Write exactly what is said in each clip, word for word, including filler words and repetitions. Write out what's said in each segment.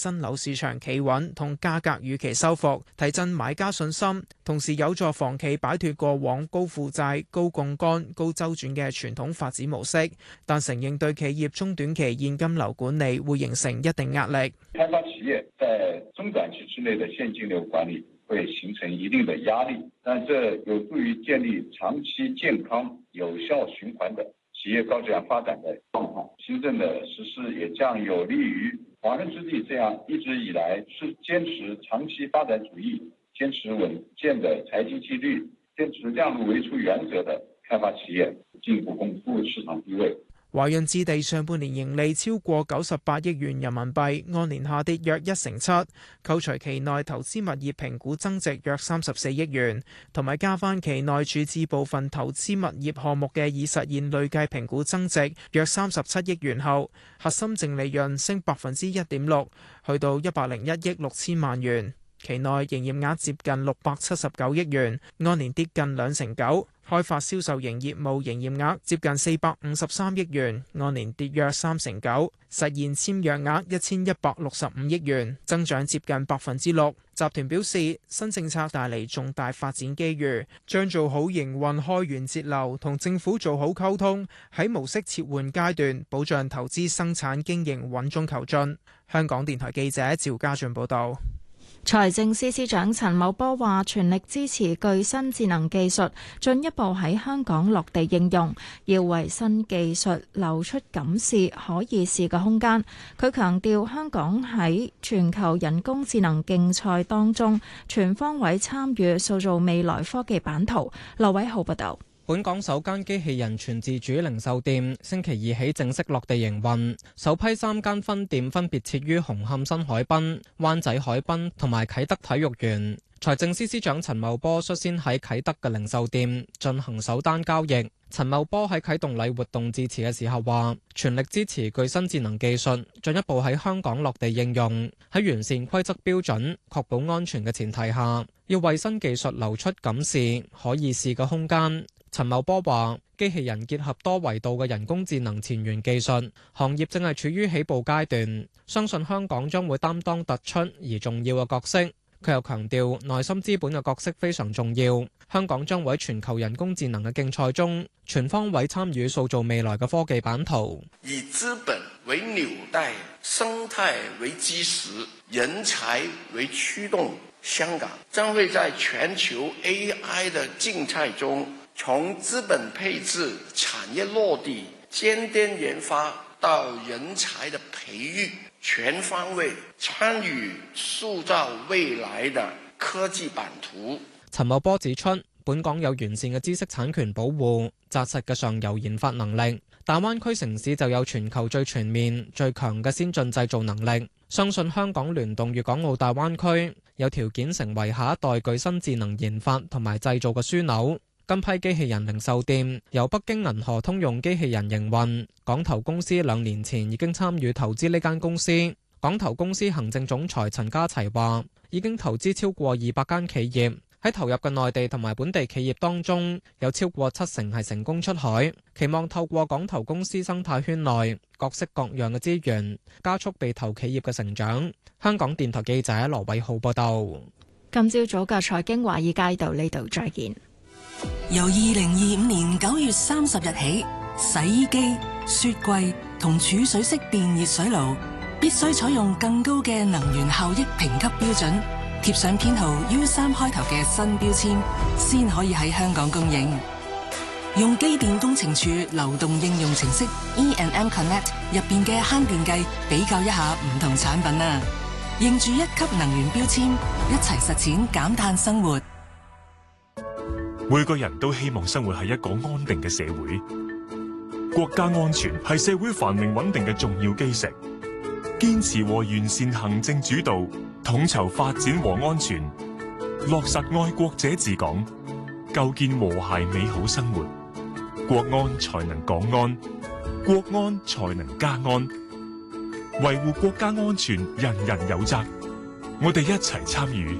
新樓市場企穩同價格預期收復，提振買家信心，同時有助房企擺脫過往高負債、高槓桿、高周轉嘅傳統發展模式，但承認對企業中短期現金流管理會形成一定壓力。 開發企業在中短期之內的現金流管理會形成一定的壓力，但這有助於建立長期健康有效循環的企業高質量發展的狀況。新政的實施也將有利於華潤置地這樣一直以來是堅持長期發展主義、堅持穩健的財經紀律、堅持量入為出原則的開發企業，進一步鞏固市場地位。 華潤置地上半年盈利超過九十八億元人民幣，按年下跌約一成七。扣除期內投資物業評估增值約三十四億元，同埋加翻期內處置部分投資物業項目嘅已實現累計評估增值約三十七億元後，核心淨利潤升百分之一點六，去到一百零一億六千萬元。期內營業額接近六百七十九億元，按年跌近兩成九。開發銷售型業務營業額接近四百五十三億元，按年跌約三成九，實現簽約額一千一百六十五億元，增長接近百分之六。集團表示，新政策帶嚟重大發展機遇，將做好營運開源節流，同政府做好溝通，喺模式切換階段，保障投資生產經營穩中求進。香港電台記者趙家俊報道。 財政司司長陳茂波話：全力支持具新智能技術進一步喺香港落地應用，要為新技術留出敢試可以試嘅空間。佢強調，香港喺全球人工智能競賽當中全方位參與，塑造未來科技版圖。劉偉浩報道。 本港首間機器人全自主零售店星期二起正式落地營運，首批三間分店分別設於紅磡新海濱、灣仔海濱同埋啟德體育園。財政司司長陳茂波率先喺啟德嘅零售店進行首單交易。陳茂波喺啟動禮活動致辭嘅時候話：全力支持具新智能技術進一步喺香港落地應用，喺完善規則標準、確保安全嘅前提下，要為新技術留出敢試可以試嘅空間。陳茂波話：機器人結合多維度嘅人工智能前沿技術，行業正係處於起步階段，相信香港將會擔當突出而重要嘅角色。佢又強調，內心資本嘅角色非常重要，香港將會喺全球人工智能嘅競賽中全方位參與，塑造未來嘅科技版圖。 以資本為紐帶，生態為基石，人才為驅動，香港將會在全球 A I 的競賽中，從資本配置、產業落地、尖端研發到人才的培育，全方位參與塑造未來的科技版圖。 陳茂波指出，本港有完善嘅知識產權保護、紮實嘅上游研發能力，大灣區城市就有全球最全面、最強嘅先進製造能力。相信香港聯動粵港澳大灣區，有條件成為下一代具新智能研發同埋製造嘅樞紐。今批機器人零售店由北京銀河通用機器人營運，港投公司兩年前已經參與投資呢間公司。港投公司行政總裁陳家齊話，已經投資超過二百間企業，喺投入嘅內地同埋本地企業當中，有超過七成係成功出海。期望透過港投公司生態圈內各式各樣嘅資源，加速被投企業嘅成長。香港電台記者羅偉浩報道。 今朝早嘅財經華爾街到呢度再見。 由二零二五年九月三十日起，洗衣機、雪櫃同儲水式電熱水爐必須採用更高嘅能源效益評級標準，貼上編號 U 三開頭嘅新標籤，先可以喺香港供應。用機電工程署流動應用程式 E and M Connect 入邊嘅慳電計比較一下唔同產品啊，認住一級能源標籤，一齊實踐減碳生活。 每個人都希望生活喺一個安定嘅社會，國家安全係社會繁榮穩定嘅重要基石。堅持和完善行政主導，統籌發展和安全，落實愛國者治港，構建和諧美好生活，國安才能港安，國安才能家安。維護國家安全，人人有責，我哋一齊參與。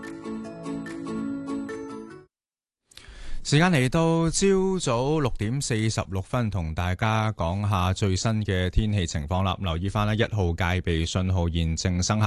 時間嚟到朝早六點四十六分，同大家講下最新嘅天氣情況啦。留意翻咧，一號戒備信號現正生效。